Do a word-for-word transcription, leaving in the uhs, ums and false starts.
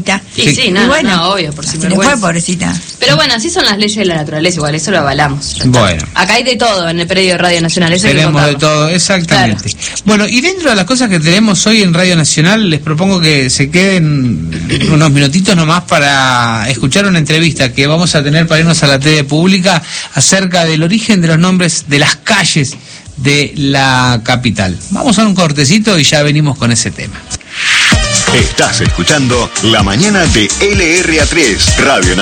Sí, sí, nada, bueno, no, obvio, por se le sinvergüenza. fue, pobrecita. Pero bueno, así son las leyes de la naturaleza, igual, eso lo avalamos. Bueno. Acá hay de todo en el predio de Radio Nacional, eso hay que Tenemos de contarlo. todo, exactamente. Claro. Bueno, y dentro de las cosas que tenemos hoy en Radio Nacional, les propongo que se queden unos minutitos nomás para escuchar una entrevista que vamos a tener para irnos a la T V pública acerca del origen de los nombres de las calles de la capital. Vamos a un cortecito y ya venimos con ese tema. Estás escuchando La Mañana de L R A tres, Radio Nacional.